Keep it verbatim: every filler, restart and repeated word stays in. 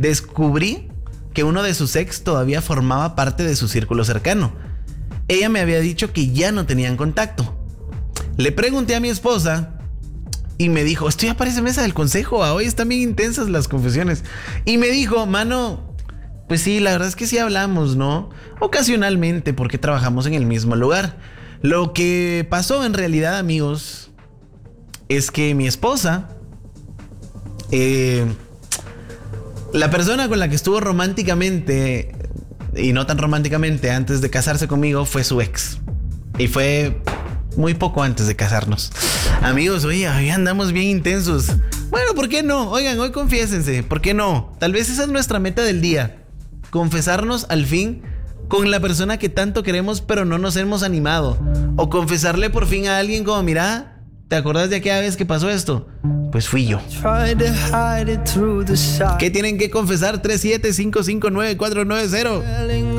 descubrí que uno de sus ex todavía formaba parte de su círculo cercano. Ella me había dicho que ya no tenían contacto. Le pregunté a mi esposa y me dijo, esto ya parece mesa del consejo, hoy están bien intensas las confesiones. Y me dijo, mano, pues sí, la verdad es que sí hablamos, ¿no? Ocasionalmente, porque trabajamos en el mismo lugar. Lo que pasó en realidad, amigos, es que mi esposa, eh, la persona con la que estuvo románticamente, y no tan románticamente, antes de casarse conmigo, fue su ex. Y fue muy poco antes de casarnos. Amigos, oye, hoy andamos bien intensos. Bueno, ¿por qué no? Oigan, hoy confiésense, ¿por qué no? Tal vez esa es nuestra meta del día. Confesarnos al fin con la persona que tanto queremos pero no nos hemos animado. O confesarle por fin a alguien como, mira, ¿te acordás de aquella vez que pasó esto? Pues fui yo. ¿Qué tienen que confesar? tres siete cinco cinco nueve cuatro nueve cero